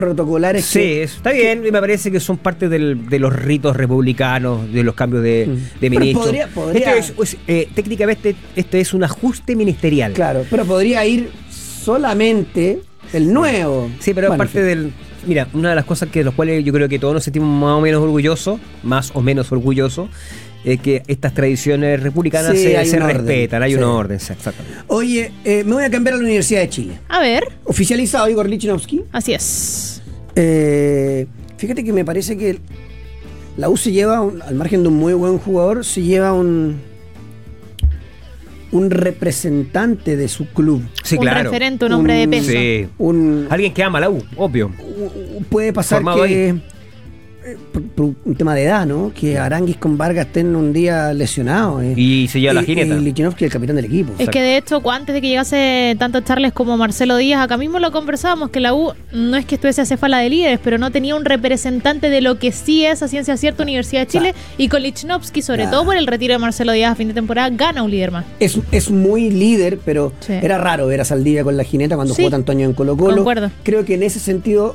protocolares. Sí, está bien, y me parece que son parte de los ritos republicanos, de los cambios de ministros. Podría... Técnicamente, esto es un ajuste ministerial. Claro, pero podría ir solamente el nuevo. Sí, pero es parte del... Mira, una de las cosas que de las cuales yo creo que todos nos sentimos más o menos orgullosos, es que estas tradiciones republicanas se respetan, hay un orden, exactamente. Oye, me voy a cambiar a la Universidad de Chile. A ver. Oficializado Igor Lichnowsky. Así es. Fíjate que me parece que la U se lleva, al margen de un muy buen jugador, se lleva un representante de su club. Sí, un claro. Referente, un hombre de peso. Sí. Alguien que ama la U, obvio. Puede pasar formado que por un tema de edad, ¿no? Que Aranguis con Vargas estén un día lesionados. Y se lleva la jineta. Y Lichnowsky el capitán del equipo. Es que de hecho, antes de que llegase tanto Charles como Marcelo Díaz, acá mismo lo conversábamos, que la U no es que estuviese acéfala de líderes, pero no tenía un representante de lo que sí es a ciencia cierta Universidad de Chile, y con Lichnowsky, sobre todo por el retiro de Marcelo Díaz a fin de temporada, gana un líder más. Es muy líder, pero era raro ver a Saldivia con la jineta cuando jugó tanto año en Colo-Colo. Concuerdo. Creo que en ese sentido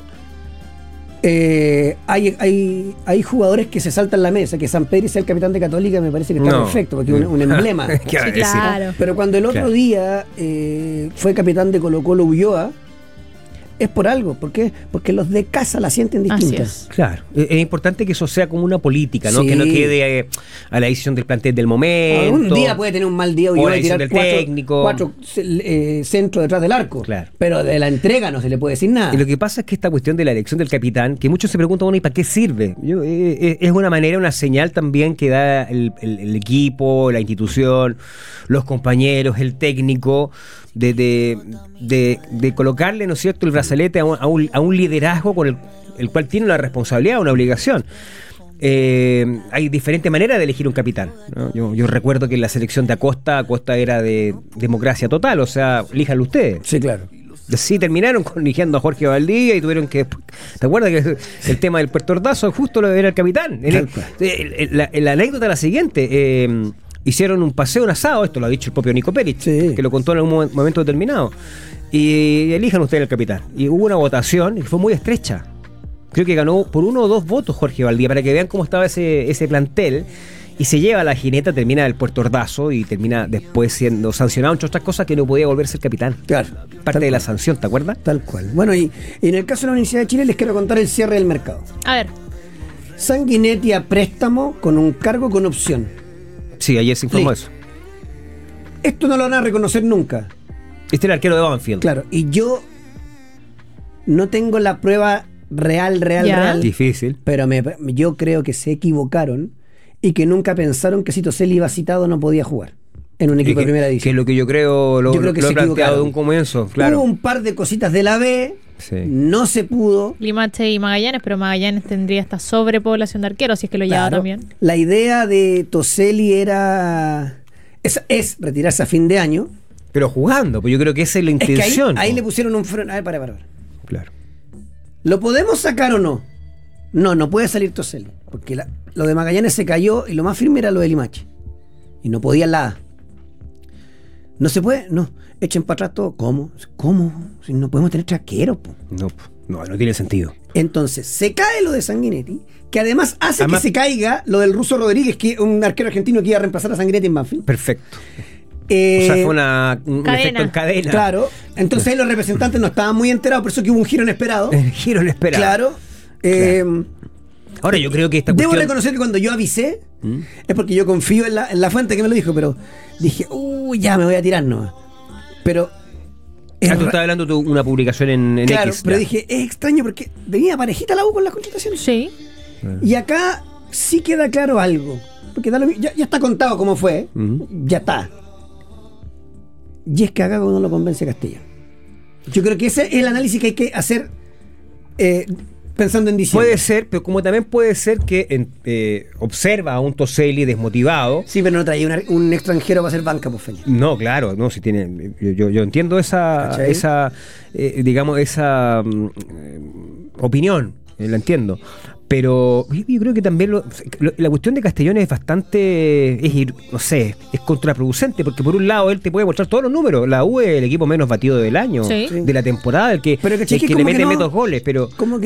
hay jugadores que se saltan la mesa. Que San Pedro sea el capitán de Católica me parece que está perfecto, porque es un emblema. Sí, claro. Pero cuando el otro día fue capitán de Colo-Colo Ulloa, es por algo. ¿Por qué? Porque los de casa la sienten distintas. Claro. Es importante que eso sea como una política, ¿no? Sí. Que no quede a la decisión del plantel del momento. Un día puede tener un mal día o la y tirar del técnico. cuatro centros detrás del arco. Claro. Pero de la entrega no se le puede decir nada. Y lo que pasa es que esta cuestión de la elección del capitán, que muchos se preguntan, bueno, ¿y para qué sirve? Es una manera, una señal también que da el equipo, la institución, los compañeros, el técnico, de colocarle, ¿no es cierto?, el brazalete a un liderazgo con el cual tiene una responsabilidad, una obligación. Hay diferentes maneras de elegir un capitán, ¿no? Yo recuerdo que en la selección de Acosta era de democracia total, o sea, elíjanlo ustedes. Sí, claro. Sí, terminaron eligiendo a Jorge Valdivia y tuvieron que... ¿Te acuerdas que el tema del Puerto Ordazo justo lo era el capitán? La anécdota es la siguiente. Hicieron un paseo, un asado, esto lo ha dicho el propio Nico Pérez, que lo contó en algún momento determinado. Y elijan ustedes el capitán. Y hubo una votación y fue muy estrecha. Creo que ganó por 1 o 2 votos Jorge Valdivia, para que vean cómo estaba ese plantel. Y se lleva la jineta, termina el Puerto Ordazo y termina después siendo sancionado, entre otras cosas, que no podía volverse el capitán. Claro. Parte de la sanción, ¿te acuerdas? Tal cual. Bueno, y en el caso de la Universidad de Chile les quiero contar el cierre del mercado. A ver. Sanguinetti a préstamo con un cargo con opción. Sí, ayer se informó eso. Esto no lo van a reconocer nunca. Este es el arquero de Banfield. Claro, y yo no tengo la prueba real. Difícil. Pero yo creo que se equivocaron y que nunca pensaron que si Toselli iba citado no podía jugar en un equipo de primera división. Que es lo que yo creo, lo he planteado de un comienzo. Claro. Hubo un par de cositas de la B, no se pudo. Limache y Magallanes, pero Magallanes tendría esta sobrepoblación de arqueros, si es que lo lleva también. La idea de Toselli es retirarse a fin de año. Pero jugando, pues yo creo que esa es la intención. Que ahí le pusieron un freno. A ver, para. Claro. ¿Lo podemos sacar o no? No puede salir Toselli. Porque lo de Magallanes se cayó y lo más firme era lo de Limache. Y no podía la A. No se puede, no. Echen para atrás todo. ¿Cómo? Si no podemos tener traqueros, po. No tiene sentido. Entonces, se cae lo de Sanguinetti, que además hace que se caiga lo del Ruso Rodríguez, que un arquero argentino que iba a reemplazar a Sanguinetti en Banfield. Perfecto. O sea, fue un efecto en cadena. Claro. Entonces ahí los representantes no estaban muy enterados, por eso que hubo un giro inesperado. Claro. Ahora yo creo que Debo reconocer que cuando yo avisé, es porque yo confío en la fuente que me lo dijo, pero dije, ya me voy a tirar nomás. Pero... tú estabas hablando de una publicación en claro, X. Pero dije, es extraño porque venía parejita la U con las contrataciones. Sí. Y acá sí queda claro algo. Porque ya está contado cómo fue. Ya está. Y es que acá uno lo convence Castellano. Yo creo que ese es el análisis que hay que hacer pensando en diciembre. Puede ser, pero como también puede ser que observa a un Toselli desmotivado. Sí, pero no trae un extranjero para hacer banca, pues Felipe. No, claro, no, si tiene. Yo entiendo esa opinión, la entiendo. Pero yo creo que también la cuestión de Castellón es bastante, no sé, es contraproducente, porque por un lado él te puede mostrar todos los números. La U es el equipo menos batido del año, Sí. de la temporada, el que Pero que le mete menos goles, pero como